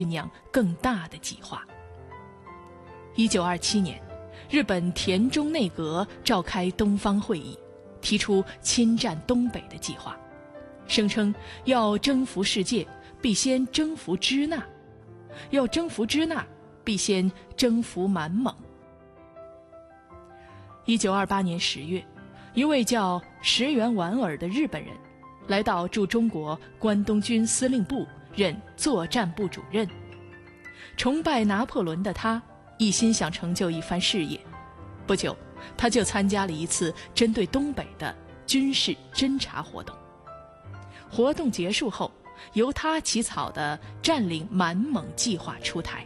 酿更大的计划。1927年，日本田中内阁召开东方会议，提出侵占东北的计划，声称要征服世界，必先征服支那；要征服支那，必先征服满蒙。1928年10月，一位叫石原莞尔的日本人来到驻中国关东军司令部任作战部主任。崇拜拿破仑的他一心想成就一番事业，不久他就参加了一次针对东北的军事侦察活动。活动结束后，由他起草的占领满蒙计划出台。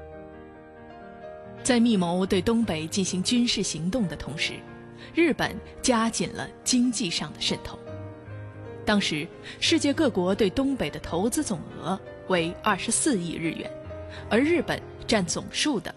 在密谋对东北进行军事行动的同时，日本加紧了经济上的渗透。当时世界各国对东北的投资总额为24亿日元，而日本占总数的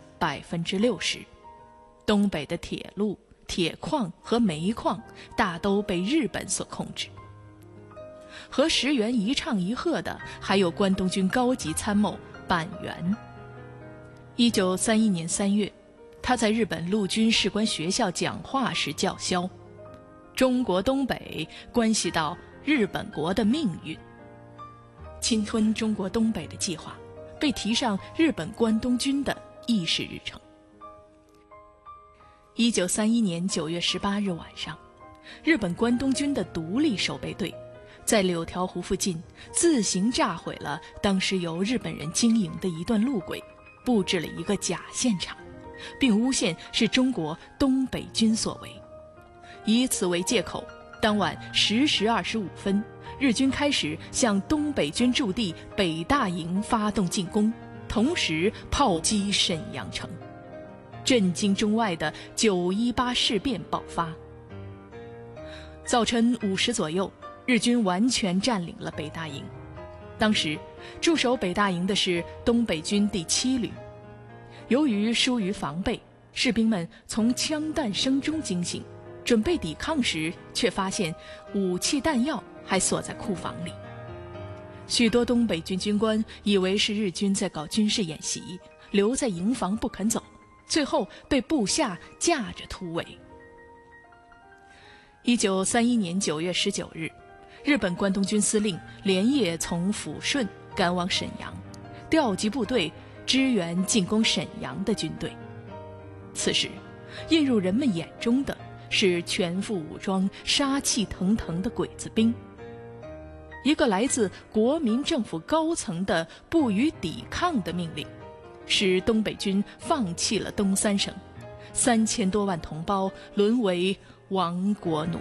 60%。东北的铁路、铁矿和煤矿大都被日本所控制。和石原一唱一和的还有关东军高级参谋板垣。1931年3月，他在日本陆军士官学校讲话时叫嚣：中国东北关系到日本国的命运。侵吞中国东北的计划被提上日本关东军的议事日程。1931年9月18日晚上，日本关东军的独立守备队在柳条湖附近自行炸毁了当时由日本人经营的一段路轨，布置了一个假现场，并诬陷是中国东北军所为。以此为借口，当晚10时25分，日军开始向东北军驻地北大营发动进攻，同时炮击沈阳城。震惊中外的918事变爆发。早晨5时左右，日军完全占领了北大营。当时驻守北大营的是东北军第7旅。由于疏于防备，士兵们从枪弹声中惊醒，准备抵抗时，却发现武器弹药还锁在库房里。许多东北军军官以为是日军在搞军事演习，留在营房不肯走，最后被部下架着突围。1931年9月19日，日本关东军司令连夜从抚顺赶往沈阳，调集部队支援进攻沈阳的军队。此时，映入人们眼中的是全副武装、杀气腾腾的鬼子兵。一个来自国民政府高层的不予抵抗的命令，使东北军放弃了东三省，3000多万同胞沦为亡国奴。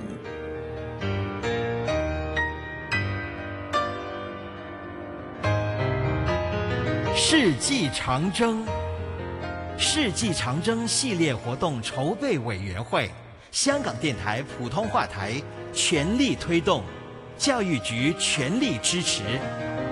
世纪长征，世纪长征系列活动筹备委员会，香港电台普通话台全力推动，教育局全力支持。